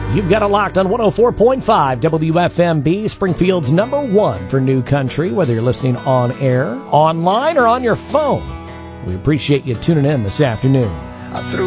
You've got it locked on 104.5 WFMB, Springfield's #1 for new country, whether you're listening on air, online, or on your phone. We appreciate you tuning in this afternoon. I threw